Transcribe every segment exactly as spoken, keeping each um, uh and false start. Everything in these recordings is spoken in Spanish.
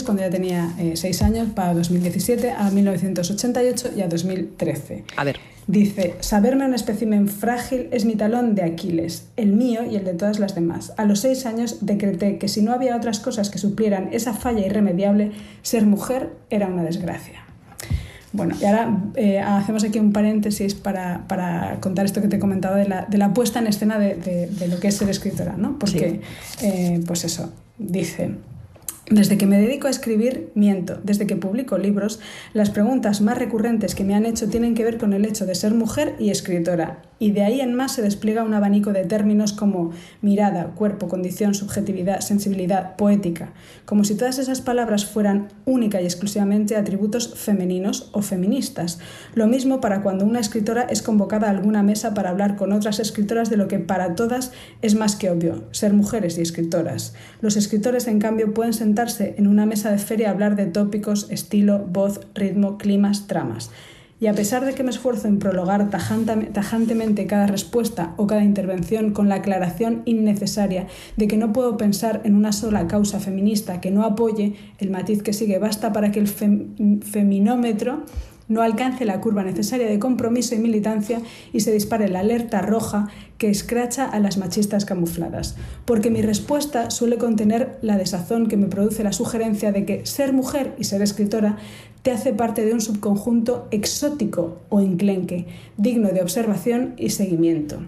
cuando ya tenía eh, seis años, para dos mil diecisiete, a mil novecientos ochenta y ocho y a dos mil trece. A ver. Dice, saberme un espécimen frágil es mi talón de Aquiles, el mío y el de todas las demás. A los seis años decreté que si no había otras cosas que suplieran esa falla irremediable, ser mujer era una desgracia. Bueno, y ahora eh, hacemos aquí un paréntesis para, para contar esto que te he comentado de la, de la puesta en escena de, de, de lo que es ser escritora, ¿no? Porque, sí. eh, pues eso, dice... Desde que me dedico a escribir, miento. Desde que publico libros, las preguntas más recurrentes que me han hecho tienen que ver con el hecho de ser mujer y escritora. Y de ahí en más se despliega un abanico de términos como mirada, cuerpo, condición, subjetividad, sensibilidad, poética. Como si todas esas palabras fueran única y exclusivamente atributos femeninos o feministas. Lo mismo para cuando una escritora es convocada a alguna mesa para hablar con otras escritoras de lo que para todas es más que obvio, ser mujeres y escritoras. Los escritores, en cambio, pueden sentarse en una mesa de feria a hablar de tópicos, estilo, voz, ritmo, climas, tramas. Y a pesar de que me esfuerzo en prologar tajantemente cada respuesta o cada intervención con la aclaración innecesaria de que no puedo pensar en una sola causa feminista que no apoye el matiz que sigue, basta para que el fem- feminómetro no alcance la curva necesaria de compromiso y militancia y se dispare la alerta roja que escracha a las machistas camufladas. Porque mi respuesta suele contener la desazón que me produce la sugerencia de que ser mujer y ser escritora te hace parte de un subconjunto exótico o enclenque, digno de observación y seguimiento.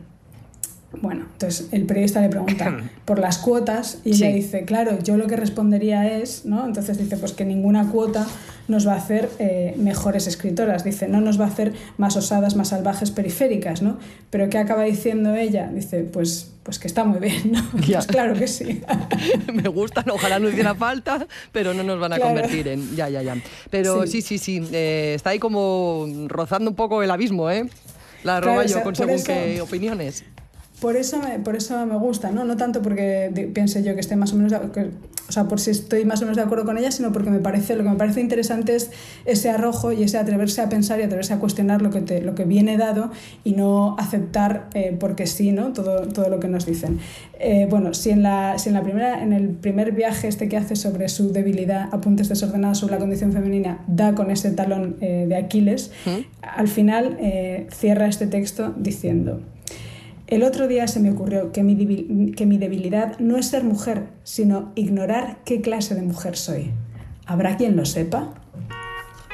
Bueno, entonces el periodista le pregunta por las cuotas y sí. ella dice, claro, yo lo que respondería es, ¿no? Entonces dice, pues que ninguna cuota nos va a hacer eh, mejores escritoras. Dice, no nos va a hacer más osadas, más salvajes, periféricas, ¿no? Pero ¿qué acaba diciendo ella? Dice, pues, pues que está muy bien, ¿no? Pues claro que sí. Me gustan, ojalá no hiciera falta, pero no nos van a claro. convertir en... Ya, ya, ya. Pero sí, sí, sí, sí eh, está ahí como rozando un poco el abismo, ¿eh? La arroba claro, yo con según eso... qué opiniones. Por eso, me, por eso me gusta, ¿no? No tanto porque de, piense yo que esté más o menos... De, que, o sea, por si estoy más o menos de acuerdo con ella, sino porque me parece, lo que me parece interesante es ese arrojo y ese atreverse a pensar y atreverse a cuestionar lo que, te, lo que viene dado y no aceptar eh, porque sí, ¿no? Todo, todo lo que nos dicen. Eh, bueno, si, en, la, si en, la primera, en el primer viaje este que hace sobre su debilidad, apuntes desordenados sobre la condición femenina, da con ese talón eh, de Aquiles, ¿Mm? Al final eh, cierra este texto diciendo... El otro día se me ocurrió que mi, debil- que mi debilidad no es ser mujer, sino ignorar qué clase de mujer soy. ¿Habrá quien lo sepa?